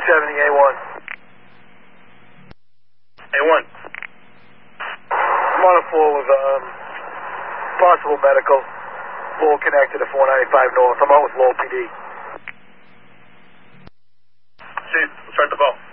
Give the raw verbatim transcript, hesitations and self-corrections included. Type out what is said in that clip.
seventy, A one. A one. I'm on the floor with um, possible medical. Lowell connected to four ninety-five North. I'm out with Lowell P D. Chief, start the ball.